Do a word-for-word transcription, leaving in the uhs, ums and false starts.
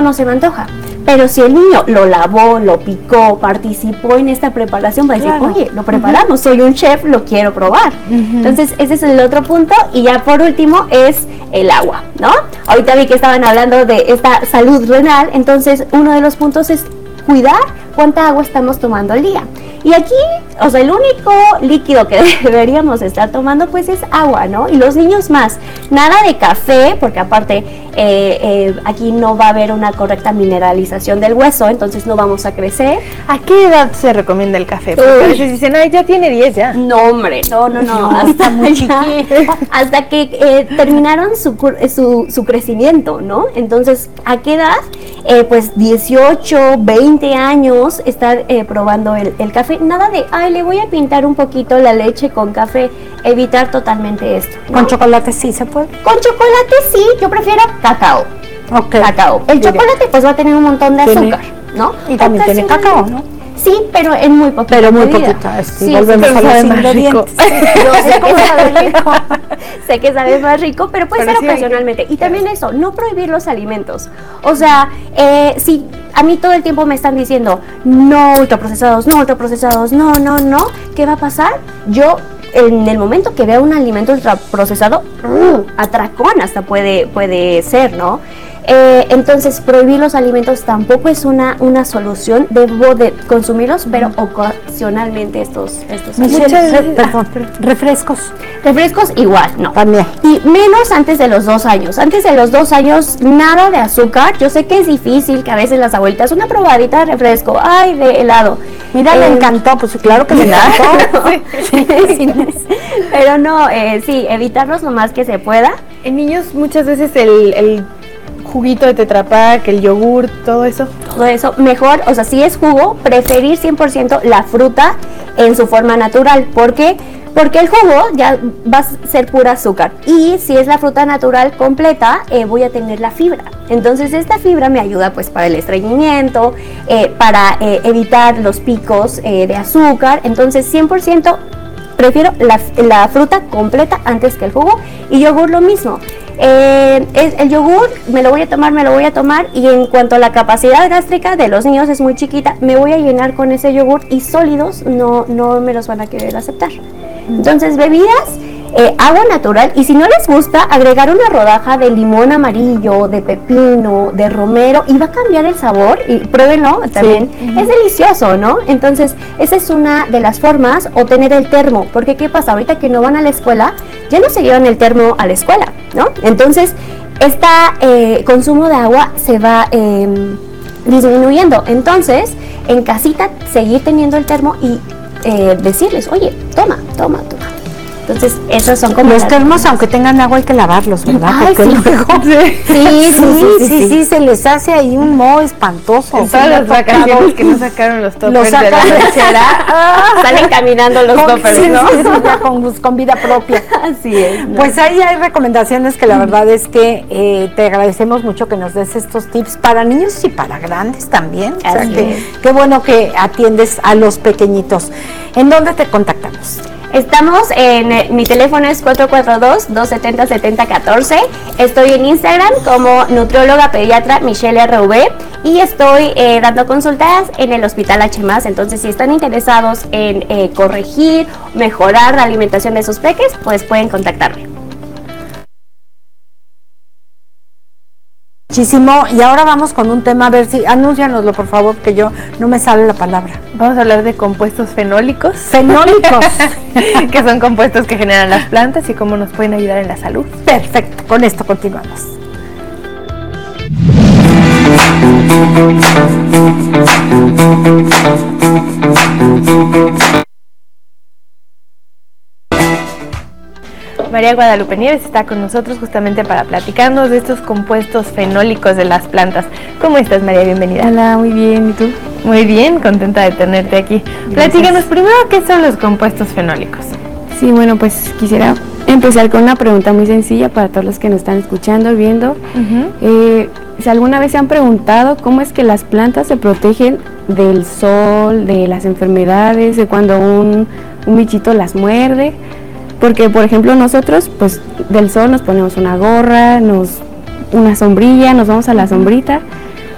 no se me antoja. Pero si el niño lo lavó, lo picó, participó en esta preparación, va a decir, claro. oye, lo preparamos, uh-huh. soy un chef, lo quiero probar. Uh-huh. Entonces, ese es el otro punto. Y ya por último es el agua, ¿no? Ahorita vi que estaban hablando de esta salud renal, entonces uno de los puntos es cuidar cuánta agua estamos tomando al día. Y aquí, o sea, el único líquido que deberíamos estar tomando pues es agua, ¿no? Y los niños más, nada de café, porque aparte eh, eh, aquí no va a haber una correcta mineralización del hueso, entonces no vamos a crecer. ¿A qué edad se recomienda el café? Porque Uy. a veces dicen, ay, ya tiene diez ya. No, hombre, no, no, no, no hasta muy chiquito. Hasta que eh, terminaron su, su, su crecimiento, ¿no? Entonces, ¿a qué edad? Eh, pues dieciocho, veinte años estar eh, probando el, el café. Nada de, ay, le voy a pintar un poquito la leche con café. Evitar totalmente esto, ¿no? ¿Con chocolate sí se puede? Con chocolate sí, yo prefiero cacao. Ok. Cacao. El Bien. chocolate pues va a tener un montón de ¿Tiene? azúcar, ¿no? Y también tiene cacao, ¿no? Sí, pero en muy poquita Pero muy medida. poquita, sí, sí, volvemos a los ingredientes. Yo sé que sabe rico, sé que sabe más rico, pero puede pero ser sí ocasionalmente. hay... Y también eso, no prohibir los alimentos. O sea, eh, si a mí todo el tiempo me están diciendo, no ultraprocesados, no ultraprocesados, no, no, no, ¿qué va a pasar? Yo, en el momento que vea un alimento ultraprocesado, uh, atracón hasta puede, puede ser, ¿no? Eh, entonces, prohibir los alimentos tampoco es una, una solución. Debo de consumirlos, pero ocasionalmente estos, estos Muchas veces, perdón, refrescos. Refrescos igual, no. También. Y menos antes de los dos años. Antes de los dos años, nada de azúcar. Yo sé que es difícil, que a veces las abuelitas, una probadita de refresco, ay, de helado. Mira, eh, le encantó, pues claro que le encantó. sí, sí, pero no, eh, sí, evitarlos lo más que se pueda. En niños muchas veces el... el juguito de Tetra Pak, el yogur, todo eso. Todo eso, mejor, o sea, si es jugo, preferir cien por ciento la fruta en su forma natural. ¿Por qué? Porque el jugo ya va a ser pura azúcar. Y si es la fruta natural completa, eh, voy a tener la fibra. Entonces, esta fibra me ayuda pues para el estreñimiento, eh, para eh, evitar los picos eh, de azúcar. Entonces, cien por ciento prefiero la, la fruta completa antes que el jugo. Y yogur lo mismo. Eh, es, el yogur me lo voy a tomar, me lo voy a tomar y en cuanto a la capacidad gástrica de los niños es muy chiquita, me voy a llenar con ese yogur y sólidos no, no me los van a querer aceptar. Entonces, bebidas, eh, agua natural, y si no les gusta, agregar una rodaja de limón amarillo, de pepino, de romero, y va a cambiar el sabor, y pruébenlo también, sí. Es delicioso, ¿no? Entonces, esa es una de las formas, o tener el termo, porque ¿qué pasa? Ahorita que no van a la escuela, ya no se llevan el termo a la escuela, ¿no? Entonces, este eh, consumo de agua se va eh, disminuyendo. Entonces, en casita, seguir teniendo el termo y eh, decirles, oye, toma, toma, toma. Entonces, esos son como... Los termos, aunque tengan agua, hay que lavarlos, ¿verdad? Ay, porque sí. luego... Sí, sí, sí, sí, sí, sí, sí, se les hace ahí un moho espantoso. En todas las vacaciones que no sacaron los toppers los de la lechera, salen caminando los con, toppers, sí, ¿no? Sí, sí, ya con, con vida propia. Así es. ¿no? Pues ahí hay recomendaciones que la verdad es que eh, te agradecemos mucho que nos des estos tips para niños y para grandes también. O sea, que, qué bueno que atiendes a los pequeñitos. ¿En dónde te contactamos? Estamos en, eh, mi teléfono es cuatro cuatro dos, dos siete cero, siete cero uno cuatro. Estoy en Instagram como nutrióloga pediatra Michelle R V y estoy eh, dando consultas en el Hospital H más. Entonces, si están interesados en eh, corregir, mejorar la alimentación de sus peques, pues pueden contactarme. Muchísimo, y ahora vamos con un tema, a ver si, anúncianoslo por favor, que yo no me sale la palabra. Vamos a hablar de compuestos fenólicos. Fenólicos. Que son compuestos que generan las plantas y cómo nos pueden ayudar en la salud. Perfecto, con esto continuamos. María Guadalupe Nieves está con nosotros justamente para platicarnos de estos compuestos fenólicos de las plantas. ¿Cómo estás, María? Bienvenida. Hola, muy bien. ¿Y tú? Muy bien, contenta de tenerte aquí. Gracias. Platícanos primero, ¿qué son los compuestos fenólicos? Sí, bueno, pues quisiera empezar con una pregunta muy sencilla para todos los que nos están escuchando, viendo. Uh-huh. eh, si alguna vez se han preguntado cómo es que las plantas se protegen del sol, de las enfermedades, de cuando un, un bichito las muerde. Porque, por ejemplo, nosotros, pues, del sol nos ponemos una gorra, nos una sombrilla, nos vamos a la sombrita,